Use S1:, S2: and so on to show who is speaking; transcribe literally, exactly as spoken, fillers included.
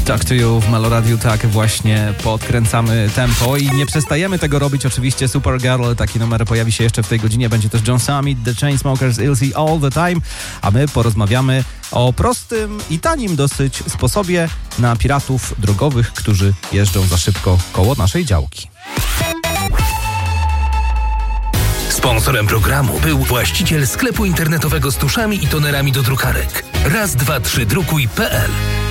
S1: Talk to You w Meloradiu, tak właśnie podkręcamy tempo i nie przestajemy tego robić. Oczywiście Supergirl, taki numer pojawi się jeszcze w tej godzinie, będzie też John Summit, The Chainsmokers, Ilzy All The Time, a my porozmawiamy o prostym i tanim dosyć sposobie na piratów drogowych, którzy jeżdżą za szybko koło naszej działki.
S2: Sponsorem programu był właściciel sklepu internetowego z tuszami i tonerami do drukarek. raz dwa trzy drukuj kropka pe el.